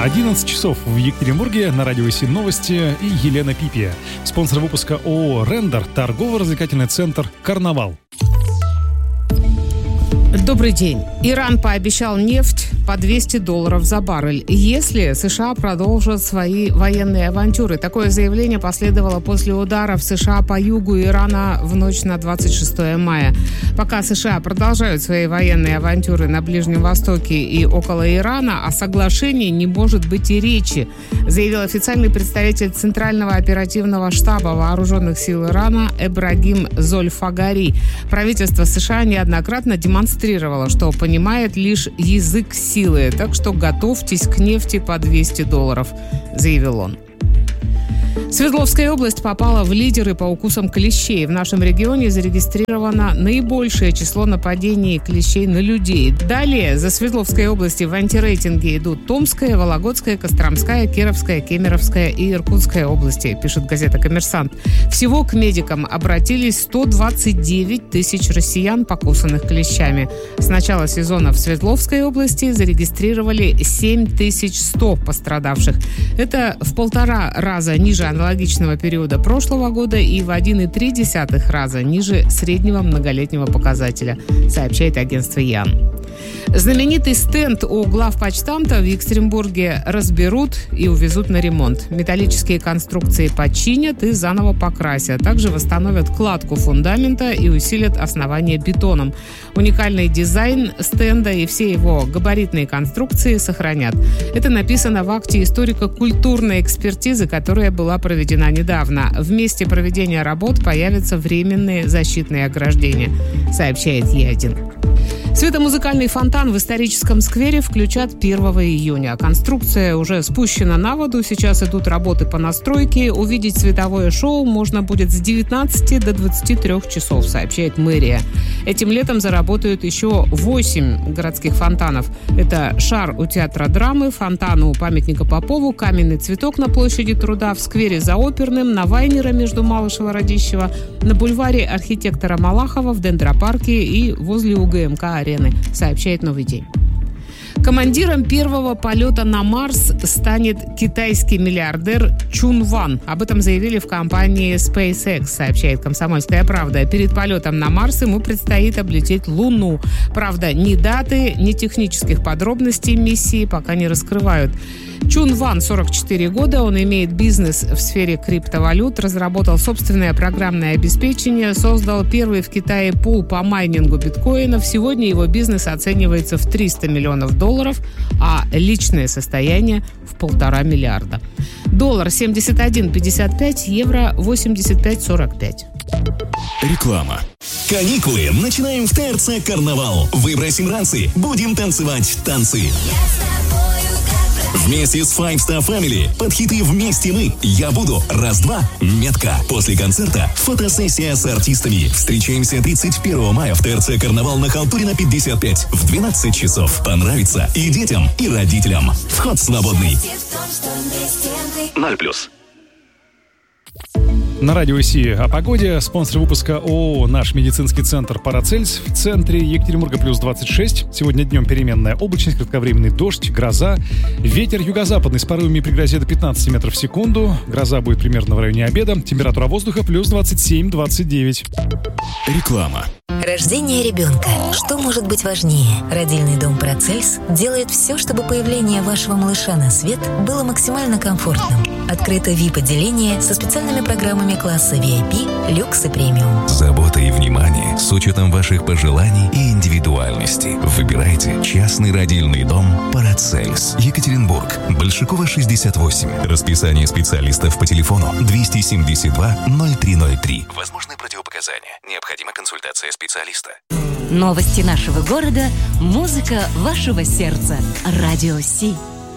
11 часов в Екатеринбурге, на радио СИ новости и Елена Пипия. Спонсор выпуска ООО «Рендер», торгово-развлекательный центр «Карнавал». Добрый день. Иран пообещал нефть по $200 за баррель, если США продолжат свои военные авантюры. Такое заявление последовало после ударов США по югу Ирана в ночь на 26 мая. Пока США продолжают свои военные авантюры на Ближнем Востоке и около Ирана, о соглашении не может быть и речи, заявил официальный представитель Центрального оперативного штаба Вооруженных сил Ирана Эбрагим Зольфагари. Правительство США неоднократно демонстрировало, что понимает лишь язык силы, так что готовьтесь к нефти по $200, заявил он. Свердловская область попала в лидеры по укусам клещей. В нашем регионе зарегистрировано наибольшее число нападений клещей на людей. Далее за Свердловской областью в антирейтинге идут Томская, Вологодская, Костромская, Кировская, Кемеровская и Иркутская области, пишет газета «Коммерсант». Всего к медикам обратились 129 тысяч россиян, покусанных клещами. С начала сезона в Свердловской области зарегистрировали 7100 пострадавших. Это в 1,5 раза ниже аналогичного периода прошлого года и в 1,3 раза ниже среднего многолетнего показателя, сообщает агентство ЯН. Знаменитый стенд у главпочтамта в Екатеринбурге разберут и увезут на ремонт. Металлические конструкции починят и заново покрасят. Также восстановят кладку фундамента и усилят основание бетоном. Уникальный дизайн стенда и все его габаритные конструкции сохранят. Это написано в акте историко-культурной экспертизы, которая была проведена недавно. В месте проведения работ появятся временные защитные ограждения, сообщает Е1. Светомузыкальный фонтан в историческом сквере включат 1 июня. Конструкция уже спущена на воду, сейчас идут работы по настройке. Увидеть световое шоу можно будет с 19 до 23 часов, сообщает мэрия. Этим летом заработают еще 8 городских фонтанов. Это шар у театра драмы, фонтан у памятника Попову, каменный цветок на площади Труда, в сквере за Оперным, на Вайнера между Малышева-Радищева, на бульваре архитектора Малахова, в Дендропарке и возле УГМК-арены, сообщает «Новый день». Командиром первого полета на Марс станет китайский миллиардер Чун Ван. Об этом заявили в компании SpaceX, сообщает «Комсомольская правда». Перед полетом на Марс ему предстоит облететь Луну. Правда, ни даты, ни технических подробностей миссии пока не раскрывают. Чун Ван, 44 года, он имеет бизнес в сфере криптовалют, разработал собственное программное обеспечение, создал первый в Китае пул по майнингу биткоинов. Сегодня его бизнес оценивается в $300 миллионов, а личное состояние в $1,5 миллиарда. Доллар 71.55, евро 85.45. Реклама. Каникулы начинаем в ТРЦ «Карнавал». Выбросим ранцы, будем танцевать танцы. Вместе с Five Star Family под хиты «Вместе мы», «Я буду», «Раз-два», «Метка». После концерта фотосессия с артистами. Встречаемся 31 мая в ТРЦ «Карнавал» на Халтурина 55 в 12 часов. Понравится и детям, и родителям. Вход свободный. 0+. На радио СИ о погоде. Спонсор выпуска ООО «Наш медицинский центр Парацельс». В центре Екатеринбурга плюс 26. Сегодня днем переменная облачность, кратковременный дождь, гроза. Ветер юго-западный с порывами при грозе до 15 метров в секунду. Гроза будет примерно в районе обеда. Температура воздуха плюс 27-29. Реклама. Рождение ребенка. Что может быть важнее? Родильный дом Парацельс делает все, чтобы появление вашего малыша на свет было максимально комфортным. Открыто VIP-отделение со специальными программами класса VIP, люкс и премиум. Забота и внимание с учетом ваших пожеланий и индивидуальности. Выбирайте частный родильный дом Парацельс. Екатеринбург. Большакова, 68. Расписание специалистов по телефону 272 0303. Возможны противопоказания. Необходима консультация специалиста. Новости нашего города, музыка вашего сердца. Радио СИ.